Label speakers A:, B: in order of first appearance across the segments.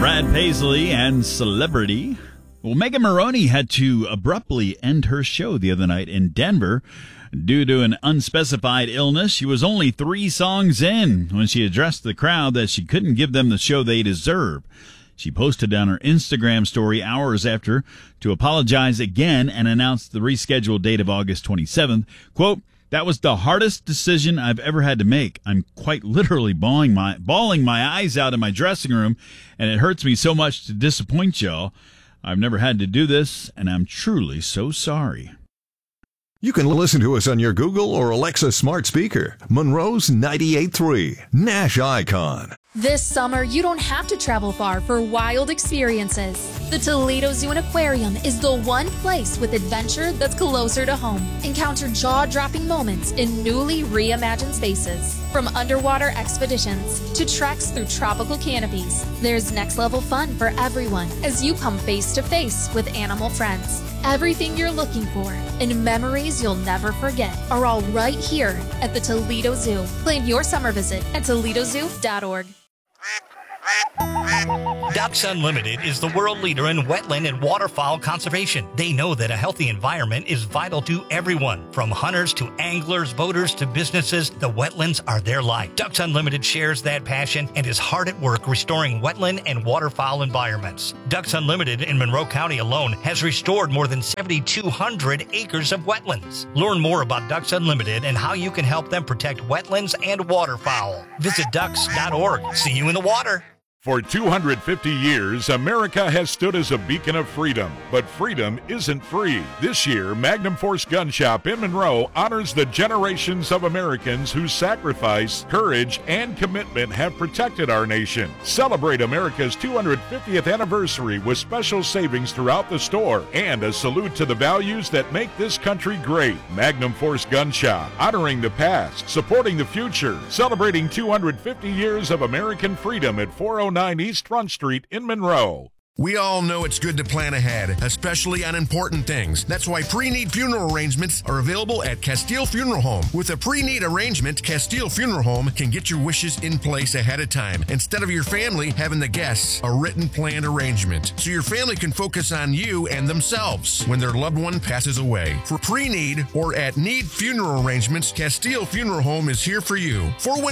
A: Brad Paisley and Celebrity. Well, Megan Moroney had to abruptly end her show the other night in Denver due to an unspecified illness. She was only 3 songs in when she addressed the crowd that she couldn't give them the show they deserve. She posted on her Instagram story hours after to apologize again and announced the rescheduled date of August 27th. Quote, "That was the hardest decision I've ever had to make. I'm quite literally bawling my eyes out in my dressing room, and it hurts me so much to disappoint y'all. I've never had to do this, and I'm truly so sorry."
B: You can listen to us on your Google or Alexa smart speaker. Monroe's 98.3, Nash Icon.
C: This summer, you don't have to travel far for wild experiences. The Toledo Zoo and Aquarium is the one place with adventure that's closer to home. Encounter jaw-dropping moments in newly reimagined spaces. From underwater expeditions to treks through tropical canopies, there's next-level fun for everyone as you come face-to-face with animal friends. Everything you're looking for and memories you'll never forget are all right here at the Toledo Zoo. Plan your summer visit at toledozoo.org.
D: Ducks Unlimited is the world leader in wetland and waterfowl conservation. They know that a healthy environment is vital to everyone. From hunters to anglers, boaters to businesses, the wetlands are their life. Ducks Unlimited shares that passion and is hard at work restoring wetland and waterfowl environments. Ducks Unlimited in Monroe County alone has restored more than 7,200 acres of wetlands. Learn more about Ducks Unlimited and how you can help them protect wetlands and waterfowl. Visit ducks.org. See you in the water.
E: For 250 years, America has stood as a beacon of freedom, but freedom isn't free. This year, Magnum Force Gun Shop in Monroe honors the generations of Americans whose sacrifice, courage, and commitment have protected our nation. Celebrate America's 250th anniversary with special savings throughout the store and a salute to the values that make this country great. Magnum Force Gun Shop, honoring the past, supporting the future, celebrating 250 years of American freedom at 409 East Front Street in Monroe.
F: We all know it's good to plan ahead, especially on important things. That's why pre-need funeral arrangements are available at Castile Funeral Home. With a pre-need arrangement, Castile Funeral Home can get your wishes in place ahead of time, instead of your family having the guests a written planned arrangement, so your family can focus on you and themselves when their loved one passes away. For pre-need or at need funeral arrangements, Castile Funeral Home is here for you.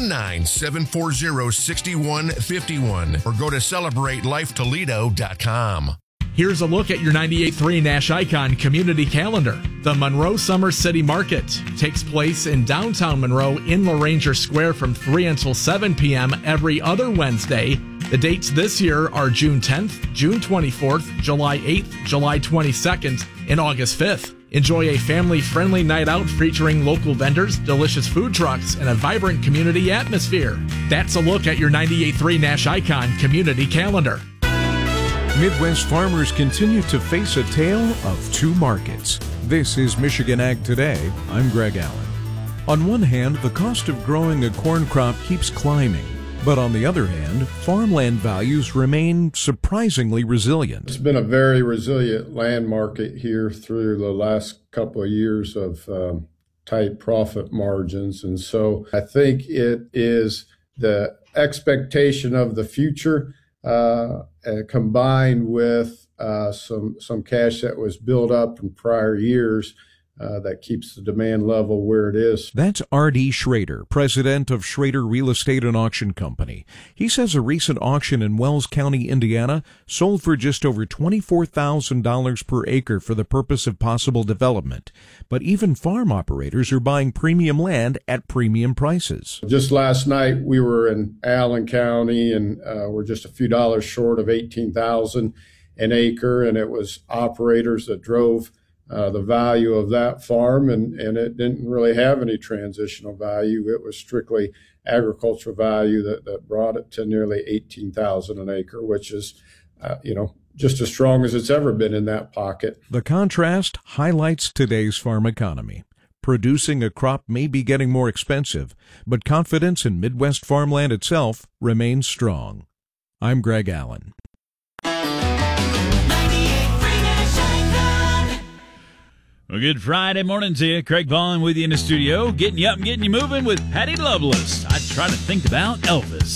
F: 419-740-6151 or go to CelebrateLifeToledo.com.
G: Here's a look at your 98.3 Nash Icon community calendar. The Monroe Summer City Market takes place in downtown Monroe in LaRanger Square from 3 until 7 p.m. every other Wednesday. The dates this year are June 10th, June 24th, July 8th, July 22nd, and August 5th. Enjoy a family-friendly night out featuring local vendors, delicious food trucks, and a vibrant community atmosphere. That's a look at your 98.3 Nash Icon community calendar.
H: Midwest farmers continue to face a tale of two markets. This is Michigan Ag Today. I'm Greg Allen. On one hand, the cost of growing a corn crop keeps climbing. But on the other hand, farmland values remain surprisingly resilient.
I: It's been a very resilient land market here through the last couple of years of tight profit margins. And so I think it is the expectation of the future combined with some cash that was built up in prior years that keeps the demand level where it is.
H: That's R.D. Schrader, president of Schrader Real Estate and Auction Company. He says a recent auction in Wells County, Indiana, sold for just over $24,000 per acre for the purpose of possible development. But even farm operators are buying premium land at premium prices.
I: Just last night, we were in Allen County, and we're just a few dollars short of $18,000 an acre, and it was operators that drove the value of that farm, and it didn't really have any transitional value. It was strictly agricultural value that brought it to nearly $18,000 an acre, which is, just as strong as it's ever been in that pocket.
H: The contrast highlights today's farm economy. Producing a crop may be getting more expensive, but confidence in Midwest farmland itself remains strong. I'm Greg Allen.
A: Well, good Friday morning to you. Craig Vaughn with you in the studio, getting you up and getting you moving with Patty Loveless. I try to think about Elvis.